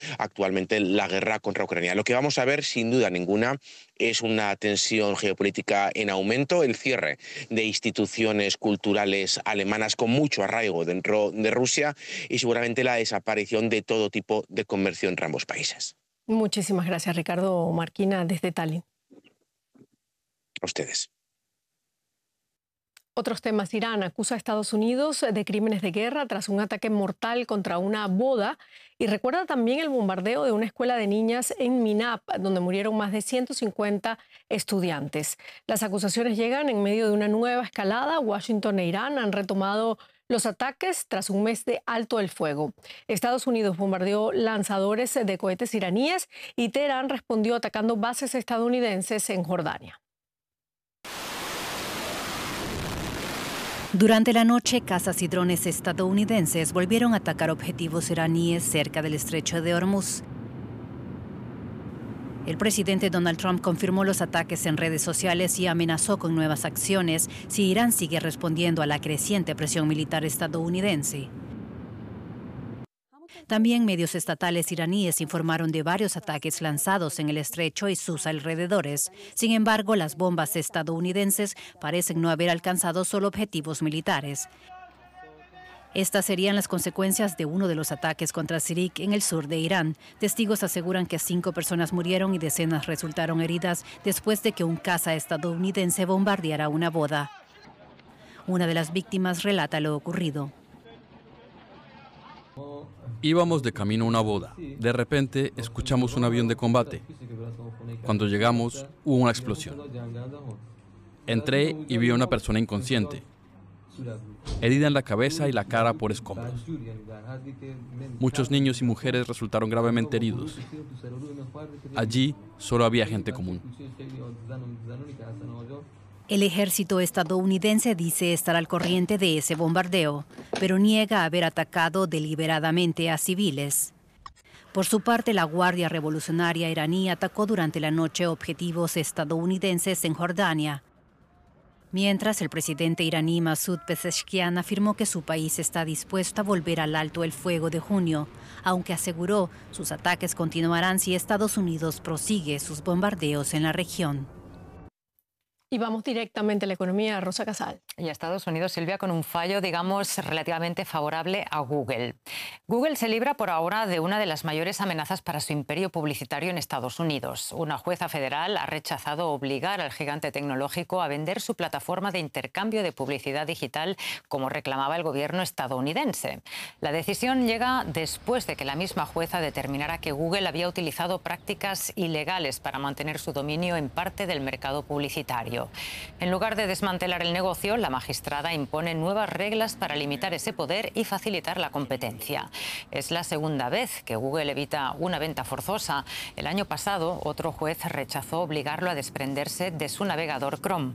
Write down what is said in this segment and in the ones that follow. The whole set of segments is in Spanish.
actualmente la guerra contra Ucrania. Lo que vamos a ver, sin duda ninguna, es una tensión geopolítica en aumento, el cierre de instituciones culturales alemanas con mucho arraigo dentro de Rusia y seguramente la desaparición de todo tipo de comercio entre ambos países. Muchísimas gracias, Ricardo Marquina, desde Tallinn. A ustedes. Otros temas. Irán acusa a Estados Unidos de crímenes de guerra tras un ataque mortal contra una boda y recuerda también el bombardeo de una escuela de niñas en Minab, donde murieron más de 150 estudiantes. Las acusaciones llegan en medio de una nueva escalada. Washington e Irán han retomado los ataques tras un mes de alto el fuego. Estados Unidos bombardeó lanzadores de cohetes iraníes y Teherán respondió atacando bases estadounidenses en Jordania. Durante la noche, cazas y drones estadounidenses volvieron a atacar objetivos iraníes cerca del estrecho de Hormuz. El presidente Donald Trump confirmó los ataques en redes sociales y amenazó con nuevas acciones si Irán sigue respondiendo a la creciente presión militar estadounidense. También medios estatales iraníes informaron de varios ataques lanzados en el estrecho y sus alrededores. Sin embargo, las bombas estadounidenses parecen no haber alcanzado solo objetivos militares. Estas serían las consecuencias de uno de los ataques contra Sirik en el sur de Irán. Testigos aseguran que 5 personas murieron y decenas resultaron heridas después de que un caza estadounidense bombardeara una boda. Una de las víctimas relata lo ocurrido. Íbamos de camino a una boda. De repente escuchamos un avión de combate. Cuando llegamos, hubo una explosión. Entré y vi a una persona inconsciente, herida en la cabeza y la cara por escombros. Muchos niños y mujeres resultaron gravemente heridos. Allí solo había gente común. El ejército estadounidense dice estar al corriente de ese bombardeo, pero niega haber atacado deliberadamente a civiles. Por su parte, la Guardia Revolucionaria iraní atacó durante la noche objetivos estadounidenses en Jordania. Mientras, el presidente iraní Masoud Pezeshkian afirmó que su país está dispuesto a volver al alto el fuego de junio, aunque aseguró sus ataques continuarán si Estados Unidos prosigue sus bombardeos en la región. Y vamos directamente a la economía, Rosa Casal. Y a Estados Unidos, Silvia, con un fallo, digamos, relativamente favorable a Google. Google se libra por ahora de una de las mayores amenazas para su imperio publicitario en Estados Unidos. Una jueza federal ha rechazado obligar al gigante tecnológico a vender su plataforma de intercambio de publicidad digital, como reclamaba el gobierno estadounidense. La decisión llega después de que la misma jueza determinara que Google había utilizado prácticas ilegales para mantener su dominio en parte del mercado publicitario. En lugar de desmantelar el negocio, la magistrada impone nuevas reglas para limitar ese poder y facilitar la competencia. Es la segunda vez que Google evita una venta forzosa. El año pasado, otro juez rechazó obligarlo a desprenderse de su navegador Chrome.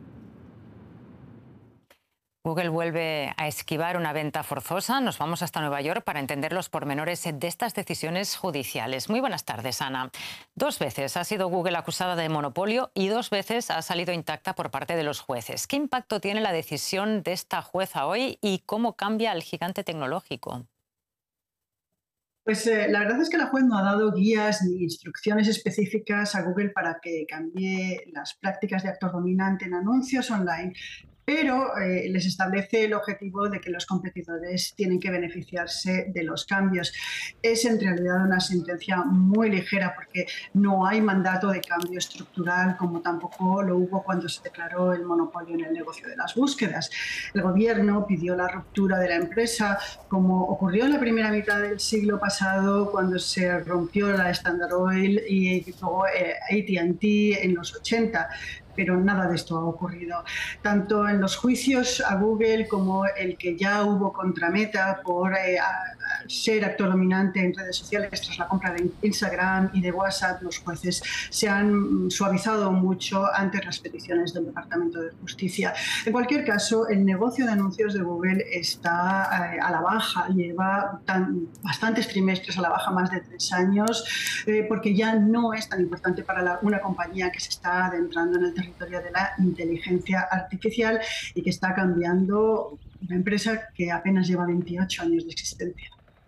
Google vuelve a esquivar una venta forzosa. Nos vamos hasta Nueva York para entender los pormenores de estas decisiones judiciales. Muy buenas tardes, Ana. 2 veces ha sido Google acusada de monopolio y 2 veces ha salido intacta por parte de los jueces. ¿Qué impacto tiene la decisión de esta jueza hoy y cómo cambia al gigante tecnológico? Pues la verdad es que la juez no ha dado guías ni instrucciones específicas a Google para que cambie las prácticas de actor dominante en anuncios online, pero les establece el objetivo de que los competidores tienen que beneficiarse de los cambios. Es en realidad una sentencia muy ligera porque no hay mandato de cambio estructural, como tampoco lo hubo cuando se declaró el monopolio en el negocio de las búsquedas. El gobierno pidió la ruptura de la empresa, como ocurrió en la primera mitad del siglo pasado cuando se rompió la Standard Oil y luego AT&T en los 80. Pero nada de esto ha ocurrido. Tanto en los juicios a Google como el que ya hubo contra Meta por ser actor dominante en redes sociales tras la compra de Instagram y de WhatsApp, los jueces se han suavizado mucho ante las peticiones del Departamento de Justicia. En cualquier caso, el negocio de anuncios de Google está a la baja, lleva bastantes trimestres a la baja, más de 3 años, porque ya no es tan importante para una compañía que se está adentrando en el territorio de la inteligencia artificial y que está cambiando una empresa que apenas lleva 28 años de existencia.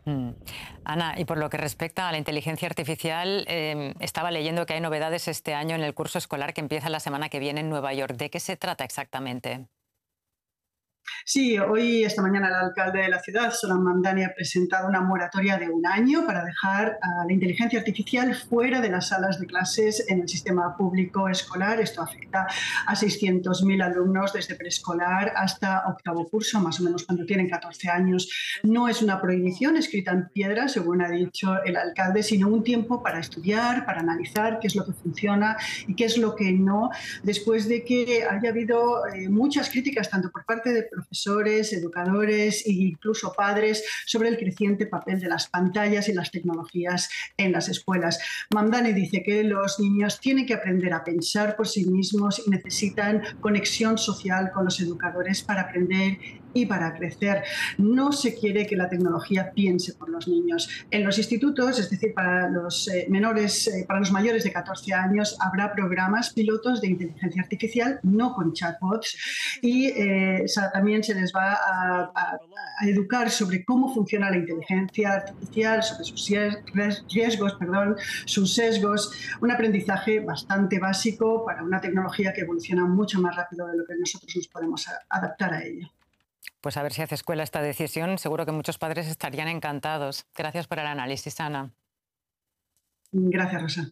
Ana, y por lo que respecta a la inteligencia artificial, estaba leyendo que hay novedades este año en el curso escolar que empieza la semana que viene en Nueva York. ¿De qué se trata exactamente? Sí, esta mañana, el alcalde de la ciudad, Solan Mamdani, ha presentado una moratoria de 1 año para dejar a la inteligencia artificial fuera de las salas de clases en el sistema público escolar. Esto afecta a 600.000 alumnos desde preescolar hasta octavo curso, más o menos cuando tienen 14 años. No es una prohibición escrita en piedra, según ha dicho el alcalde, sino un tiempo para estudiar, para analizar qué es lo que funciona y qué es lo que no, después de que haya habido muchas críticas, tanto por parte de profesores, educadores e incluso padres, sobre el creciente papel de las pantallas y las tecnologías en las escuelas. Mamdani dice que los niños tienen que aprender a pensar por sí mismos y necesitan conexión social con los educadores para aprender y para crecer. No se quiere que la tecnología piense por los niños. En los institutos, es decir, para los para los mayores de 14 años, habrá programas pilotos de inteligencia artificial, no con chatbots, y también se les va a educar sobre cómo funciona la inteligencia artificial, sobre sus riesgos, sus sesgos, un aprendizaje bastante básico para una tecnología que evoluciona mucho más rápido de lo que nosotros nos podemos adaptar a ella. Pues a ver si hace escuela esta decisión. Seguro que muchos padres estarían encantados. Gracias por el análisis, Ana. Gracias, Rosa.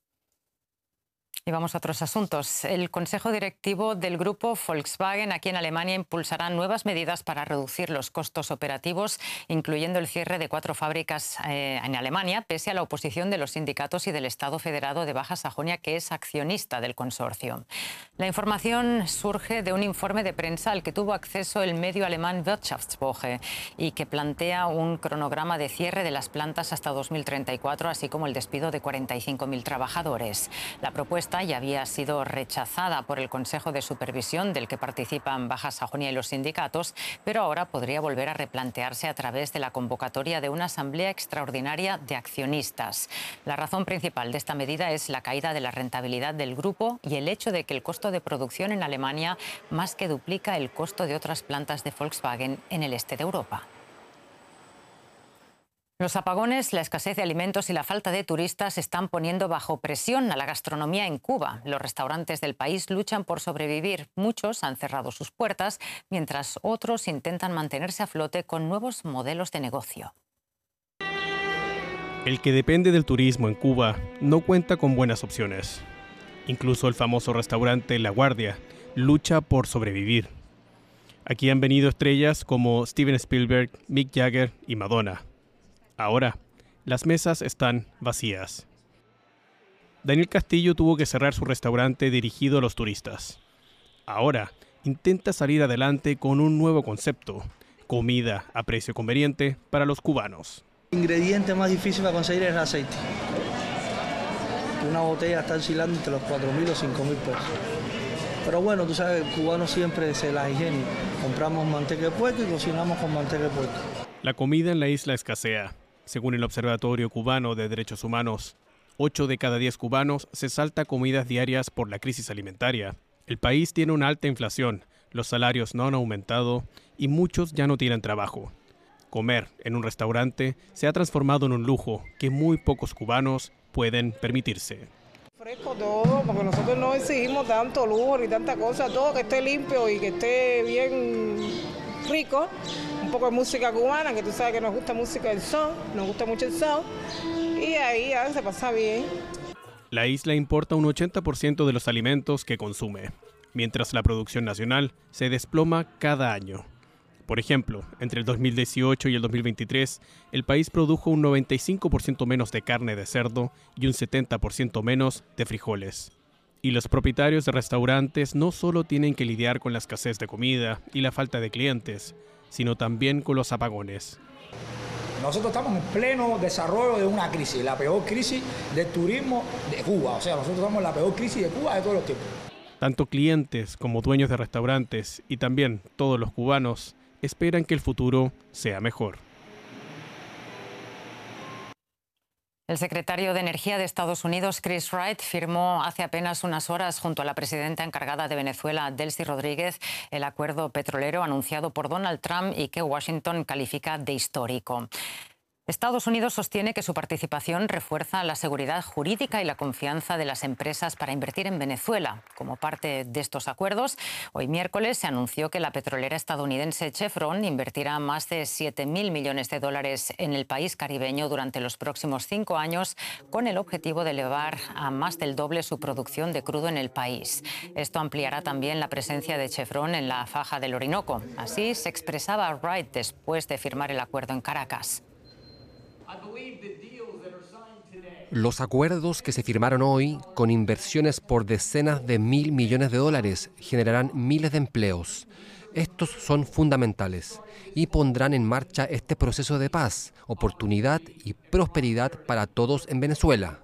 Y vamos a otros asuntos. El Consejo Directivo del grupo Volkswagen aquí en Alemania impulsará nuevas medidas para reducir los costos operativos, incluyendo el cierre de 4 fábricas en Alemania, pese a la oposición de los sindicatos y del Estado Federado de Baja Sajonia, que es accionista del consorcio. La información surge de un informe de prensa al que tuvo acceso el medio alemán Wirtschaftswoche y que plantea un cronograma de cierre de las plantas hasta 2034, así como el despido de 45.000 trabajadores. La propuesta ya había sido rechazada por el Consejo de Supervisión, del que participan Baja Sajonia y los sindicatos, pero ahora podría volver a replantearse a través de la convocatoria de una asamblea extraordinaria de accionistas. La razón principal de esta medida es la caída de la rentabilidad del grupo y el hecho de que el costo de producción en Alemania más que duplica el costo de otras plantas de Volkswagen en el este de Europa. Los apagones, la escasez de alimentos y la falta de turistas están poniendo bajo presión a la gastronomía en Cuba. Los restaurantes del país luchan por sobrevivir. Muchos han cerrado sus puertas, mientras otros intentan mantenerse a flote con nuevos modelos de negocio. El que depende del turismo en Cuba no cuenta con buenas opciones. Incluso el famoso restaurante La Guardia lucha por sobrevivir. Aquí han venido estrellas como Steven Spielberg, Mick Jagger y Madonna. Ahora, las mesas están vacías. Daniel Castillo tuvo que cerrar su restaurante dirigido a los turistas. Ahora, intenta salir adelante con un nuevo concepto: comida a precio conveniente para los cubanos. El ingrediente más difícil para conseguir es el aceite. Una botella está oscilando entre los 4.000 o 5.000 pesos. Pero bueno, tú sabes, el cubano siempre se la higiene. Compramos manteca de puerco y cocinamos con manteca de puerco. La comida en la isla escasea. Según el Observatorio Cubano de Derechos Humanos, 8 de cada 10 cubanos se salta comidas diarias por la crisis alimentaria. El país tiene una alta inflación, los salarios no han aumentado y muchos ya no tienen trabajo. Comer en un restaurante se ha transformado en un lujo que muy pocos cubanos pueden permitirse. Fresco todo, porque nosotros no exigimos tanto lujo ni tanta cosa, todo que esté limpio y que esté bien rico. Un poco de música cubana, que tú sabes que nos gusta música del son, nos gusta mucho el son, y ahí ya se pasa bien. La isla importa un 80% de los alimentos que consume, mientras la producción nacional se desploma cada año. Por ejemplo, entre el 2018 y el 2023, el país produjo un 95% menos de carne de cerdo y un 70% menos de frijoles. Y los propietarios de restaurantes no solo tienen que lidiar con la escasez de comida y la falta de clientes, sino también con los apagones. Nosotros estamos en pleno desarrollo de una crisis, la peor crisis del turismo de Cuba. O sea, nosotros estamos en la peor crisis de Cuba de todos los tiempos. Tanto clientes como dueños de restaurantes y también todos los cubanos esperan que el futuro sea mejor. El secretario de Energía de Estados Unidos, Chris Wright, firmó hace apenas unas horas junto a la presidenta encargada de Venezuela, Delcy Rodríguez, el acuerdo petrolero anunciado por Donald Trump y que Washington califica de histórico. Estados Unidos sostiene que su participación refuerza la seguridad jurídica y la confianza de las empresas para invertir en Venezuela. Como parte de estos acuerdos, hoy miércoles se anunció que la petrolera estadounidense Chevron invertirá más de $7.000 millones en el país caribeño durante los próximos 5 años, con el objetivo de elevar a más del doble su producción de crudo en el país. Esto ampliará también la presencia de Chevron en la faja del Orinoco. Así se expresaba Wright después de firmar el acuerdo en Caracas. Los acuerdos que se firmaron hoy, con inversiones por decenas de $1.000 millones, generarán miles de empleos. Estos son fundamentales y pondrán en marcha este proceso de paz, oportunidad y prosperidad para todos en Venezuela.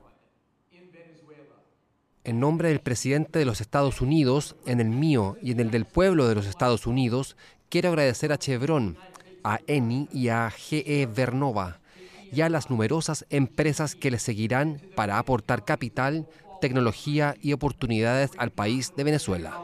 En nombre del presidente de los Estados Unidos, en el mío y en el del pueblo de los Estados Unidos, quiero agradecer a Chevron, a Eni y a GE Vernova, y a las numerosas empresas que les seguirán para aportar capital, tecnología y oportunidades al país de Venezuela.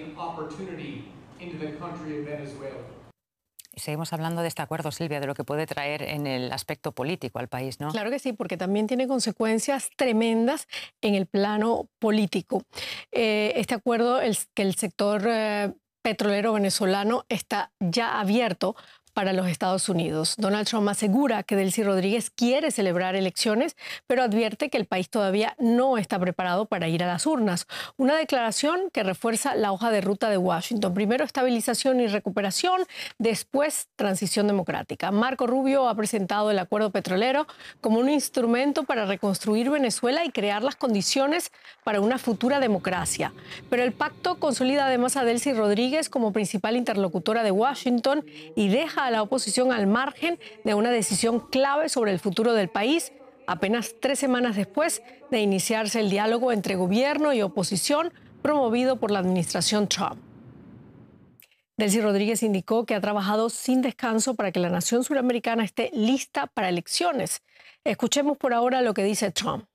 Y seguimos hablando de este acuerdo, Silvia, de lo que puede traer en el aspecto político al país, ¿no? Claro que sí, porque también tiene consecuencias tremendas en el plano político. Este acuerdo, que el sector petrolero venezolano está ya abierto para los Estados Unidos. Donald Trump asegura que Delcy Rodríguez quiere celebrar elecciones, pero advierte que el país todavía no está preparado para ir a las urnas. Una declaración que refuerza la hoja de ruta de Washington. Primero estabilización y recuperación, después transición democrática. Marco Rubio ha presentado el acuerdo petrolero como un instrumento para reconstruir Venezuela y crear las condiciones para una futura democracia. Pero el pacto consolida además a Delcy Rodríguez como principal interlocutora de Washington y deja a la oposición al margen de una decisión clave sobre el futuro del país, apenas 3 semanas después de iniciarse el diálogo entre gobierno y oposición promovido por la administración Trump. Delcy Rodríguez indicó que ha trabajado sin descanso para que la nación suramericana esté lista para elecciones. Escuchemos por ahora lo que dice Trump.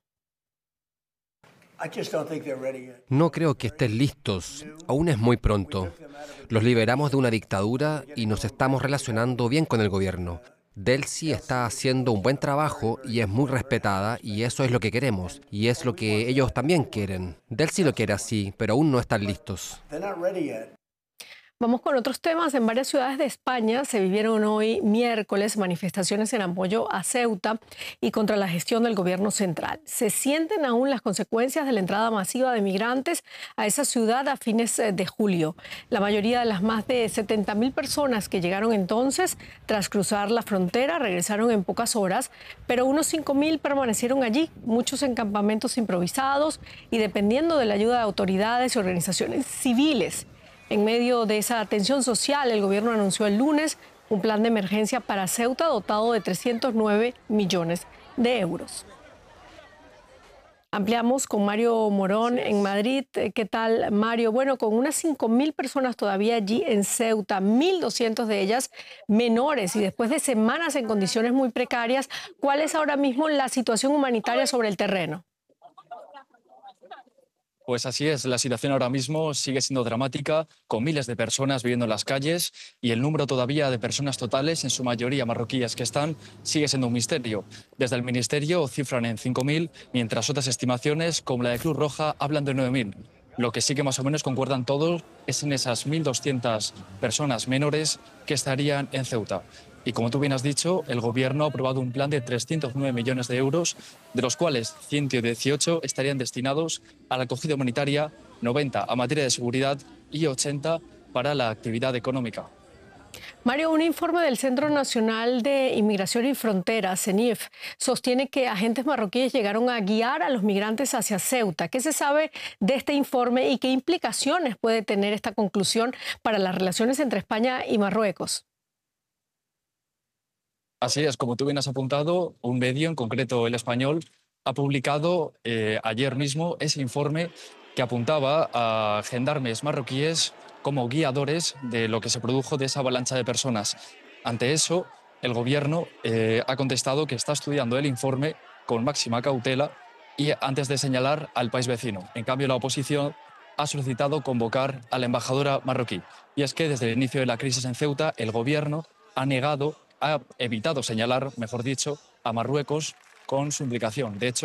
No creo que estén listos. Aún es muy pronto. Los liberamos de una dictadura y nos estamos relacionando bien con el gobierno. Delcy está haciendo un buen trabajo y es muy respetada y eso es lo que queremos. Y es lo que ellos también quieren. Delcy lo quiere así, pero aún no están listos. Vamos con otros temas. En varias ciudades de España se vivieron hoy miércoles manifestaciones en apoyo a Ceuta y contra la gestión del gobierno central. Se sienten aún las consecuencias de la entrada masiva de migrantes a esa ciudad a fines de julio. La mayoría de las más de 70.000 personas que llegaron entonces tras cruzar la frontera regresaron en pocas horas, pero unos 5.000 permanecieron allí, muchos en campamentos improvisados y dependiendo de la ayuda de autoridades y organizaciones civiles. En medio de esa tensión social, el gobierno anunció el lunes un plan de emergencia para Ceuta dotado de 309 millones de euros. Ampliamos con Mario Morón en Madrid. ¿Qué tal, Mario? Bueno, con unas 5.000 personas todavía allí en Ceuta, 1.200 de ellas menores y después de semanas en condiciones muy precarias, ¿cuál es ahora mismo la situación humanitaria sobre el terreno? Pues así es, la situación ahora mismo sigue siendo dramática, con miles de personas viviendo en las calles y el número todavía de personas totales, en su mayoría marroquíes que están, sigue siendo un misterio. Desde el Ministerio cifran en 5.000, mientras otras estimaciones, como la de Cruz Roja, hablan de 9.000. Lo que sí que más o menos concuerdan todos es en esas 1.200 personas menores que estarían en Ceuta. Y como tú bien has dicho, el Gobierno ha aprobado un plan de 309 millones de euros, de los cuales 118 estarían destinados a la acogida humanitaria, 90 a materia de seguridad y 80 para la actividad económica. Mario, un informe del Centro Nacional de Inmigración y Fronteras, CENIF, sostiene que agentes marroquíes llegaron a guiar a los migrantes hacia Ceuta. ¿Qué se sabe de este informe y qué implicaciones puede tener esta conclusión para las relaciones entre España y Marruecos? Así es, como tú bien has apuntado, un medio, en concreto El Español, ha publicado ayer mismo ese informe que apuntaba a gendarmes marroquíes como guiadores de lo que se produjo de esa avalancha de personas. Ante eso, el Gobierno ha contestado que está estudiando el informe con máxima cautela y antes de señalar al país vecino. En cambio, la oposición ha solicitado convocar a la embajadora marroquí. Y es que desde el inicio de la crisis en Ceuta, el Gobierno ha evitado señalar, mejor dicho, a Marruecos con su implicación. De hecho,